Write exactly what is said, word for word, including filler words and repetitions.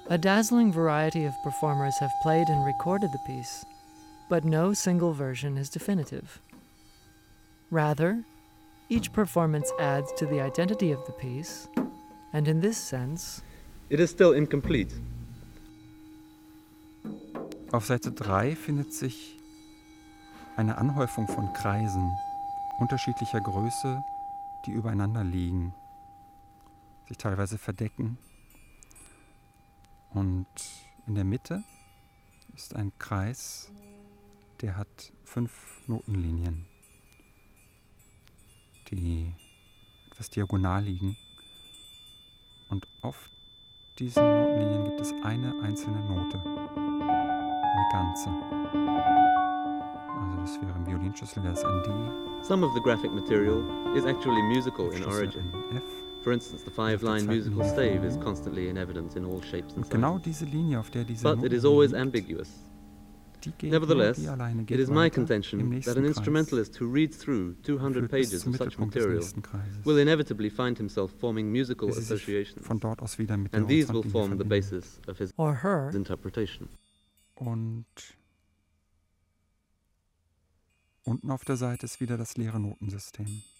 A dazzling variety of performers have played and recorded the piece, but no single version is definitive. Rather, each performance adds to the identity of the piece, and in this sense, it is still incomplete. Auf Seite drei findet sich eine Anhäufung von Kreisen unterschiedlicher Größe, die übereinander liegen, sich teilweise verdecken. Und in der Mitte ist ein Kreis, der hat fünf Notenlinien, die etwas diagonal liegen. Und auf diesen Notenlinien gibt es eine einzelne Note, eine ganze. Also das wäre im Violinschlüssel wäre es ein D. Some of the graphic material is actually musical in origin. F. For instance, the five-line musical stave is constantly in evidence in all shapes and Und genau sizes. diese Linie, auf der diese But it is always ambiguous. Die geht Nevertheless, nur, die alleine it geht is my weiter contention im that nächsten an Kreis. instrumentalist who reads through two hundred Führt bis pages zum of such Mittelpunkt des material nächsten Kreises. will inevitably find himself forming musical Bis sie sich associations, von dort aus wieder mit der and these will Horizontlinie form the verbinden. basis of his or her, interpretation. Und unten auf der Seite ist wieder das leere Notensystem.